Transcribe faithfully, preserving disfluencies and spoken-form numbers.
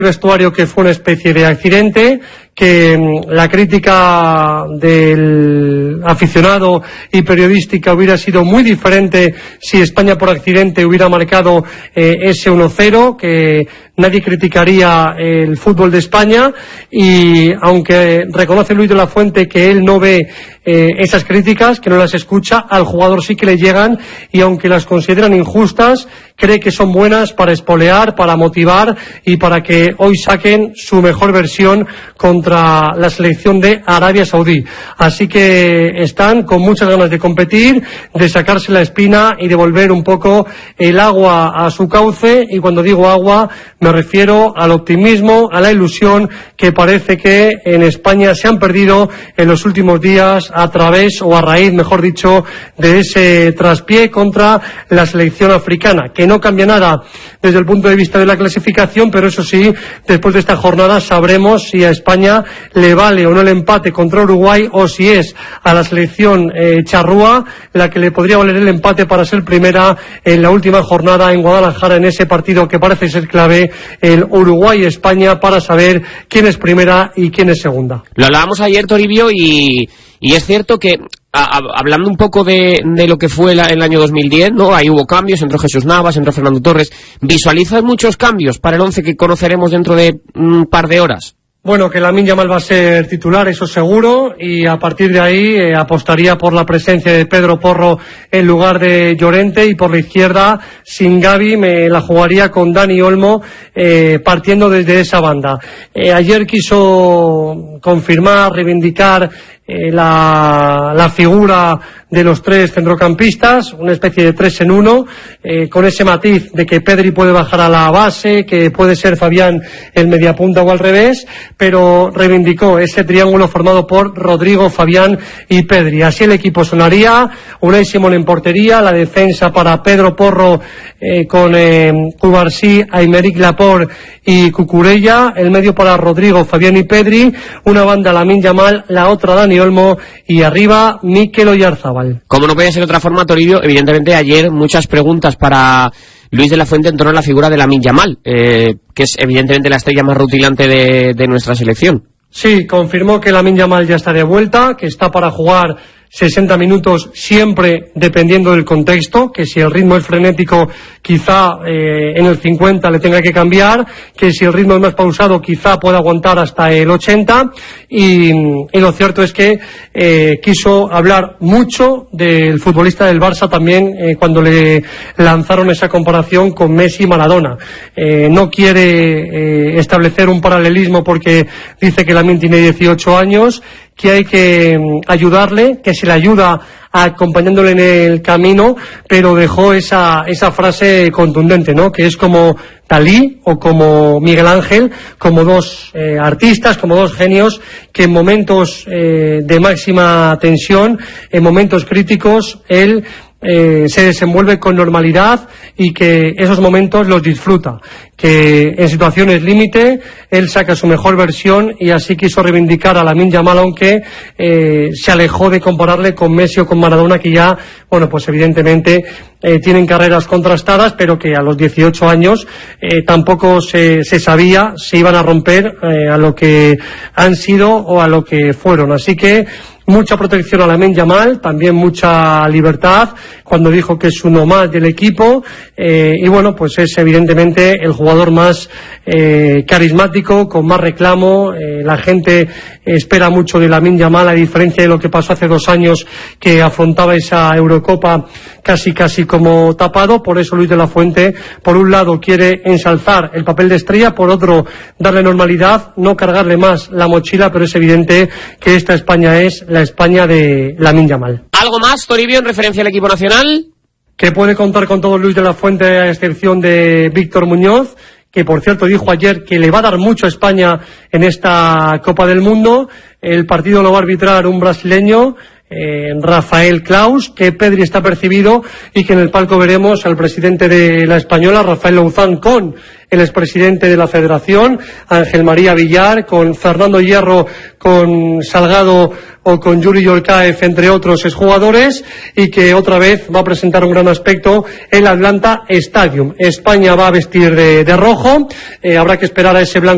vestuario que fue una especie de accidente, que la crítica del aficionado y periodística hubiera sido muy diferente si España por accidente hubiera marcado eh, ese uno cero, que nadie criticaría el fútbol de España, y aunque reconoce Luis de la Fuente que él no ve eh, esas críticas, que no las escucha, al jugador sí que le llegan, y aunque las consideran injustas, cree que son buenas para espolear, para motivar y para que hoy saquen su mejor versión contra la selección de Arabia Saudí. Así que están con muchas ganas de competir, de sacarse la espina y de volver un poco el agua a su cauce, y cuando digo agua me refiero al optimismo, a la ilusión que parece que en España se han perdido en los últimos días a través, o a raíz, mejor dicho, de ese traspié contra la selección africana, que no cambia nada desde el punto de vista de la clasificación, pero eso sí, después de esta jornada sabremos si a España le vale o no el empate contra Uruguay, o si es a la selección eh, charrúa la que le podría valer el empate para ser primera en la última jornada en Guadalajara, en ese partido que parece ser clave, el Uruguay-España, para saber quién es primera y quién es segunda. Lo hablábamos ayer, Toribio, y, y es cierto que A, a, hablando un poco de, de lo que fue la, el año dos mil diez, ¿no? Ahí hubo cambios, entró Jesús Navas, entró Fernando Torres. ¿Visualizas muchos cambios para el once que conoceremos dentro de un par de horas? Bueno, que Lamine Yamal va a ser titular, eso seguro, y a partir de ahí eh, apostaría por la presencia de Pedro Porro en lugar de Llorente, y por la izquierda, sin Gavi, me la jugaría con Dani Olmo, eh, partiendo desde esa banda. Eh, ayer quiso confirmar, reivindicar eh, la, la figura de los tres centrocampistas, una especie de tres en uno, eh, con ese matiz de que Pedri puede bajar a la base, que puede ser Fabián el mediapunta o al revés, pero reivindicó ese triángulo formado por Rodrigo, Fabián y Pedri. Así el equipo sonaría: Unai Simón en portería, la defensa para Pedro Porro eh, con eh, Cubarsí, Aymeric Laporte y Cucurella, el medio para Rodrigo, Fabián y Pedri, una banda Lamine Yamal, la otra Dani Olmo, y arriba Mikel Oyarzabal. Como no podía ser de otra forma, Toribio, evidentemente ayer muchas preguntas para Luis de la Fuente en torno a la figura de Lamine Yamal, eh, que es evidentemente la estrella más rutilante de, de nuestra selección. Sí, confirmó que Lamine Yamal ya está de vuelta, que está para jugar sesenta minutos, siempre dependiendo del contexto, que si el ritmo es frenético quizá eh, en el cincuenta le tenga que cambiar, que si el ritmo es más pausado quizá pueda aguantar hasta el ochenta, y, y lo cierto es que eh, quiso hablar mucho del futbolista del Barça también eh, cuando le lanzaron esa comparación con Messi y Maradona. Eh, no quiere eh, establecer un paralelismo porque dice que Lamine tiene dieciocho años, que hay que ayudarle, que se le ayuda acompañándole en el camino, pero dejó esa esa frase contundente, ¿no? Que es como Dalí o como Miguel Ángel, como dos eh, artistas, como dos genios que en momentos eh, de máxima tensión, en momentos críticos, él Eh, se desenvuelve con normalidad y que esos momentos los disfruta, que en situaciones límite él saca su mejor versión, y así quiso reivindicar a Lamine Yamal, aunque eh, se alejó de compararle con Messi o con Maradona, que ya, bueno, pues evidentemente eh, tienen carreras contrastadas, pero que a los dieciocho años eh, tampoco se, se sabía si iban a romper eh, a lo que han sido o a lo que fueron. Así que mucha protección a Lamine Yamal, también mucha libertad cuando dijo que es uno más del equipo, eh, y bueno, pues es evidentemente el jugador más eh, carismático, con más reclamo. Eh, la gente espera mucho de Lamine Yamal, a diferencia de lo que pasó hace dos años, que afrontaba esa Eurocopa casi casi como tapado. Por eso Luis de la Fuente, por un lado, quiere ensalzar el papel de estrella, por otro, darle normalidad, no cargarle más la mochila, pero es evidente que esta España es la España de Lamine Yamal. ¿Algo más, Toribio, en referencia al equipo nacional? Que puede contar con todo Luis de la Fuente, a excepción de Víctor Muñoz, que por cierto dijo ayer que le va a dar mucho a España en esta Copa del Mundo. El partido lo va a arbitrar un brasileño, eh, Rafael Claus, que Pedri está percibido, y que en el palco veremos al presidente de la Española, Rafael Louzán, con el expresidente de la Federación, Ángel María Villar, con Fernando Hierro, con Salgado o con Yuri Yorkaev, entre otros exjugadores, y que otra vez va a presentar un gran aspecto el Atlanta Stadium. España va a vestir de, de rojo, eh, habrá que esperar a ese blanco